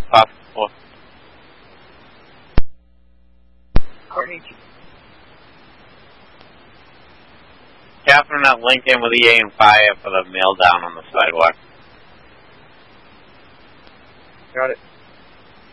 possible. Courtney. Catherine at Lincoln with EA and 5 for the mail down on the sidewalk. Got it.